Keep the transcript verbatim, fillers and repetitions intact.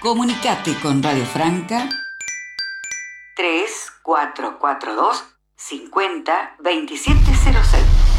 Comunicate con Radio Franca tres cuatro cuatro dos cincuenta veintisiete cero seis.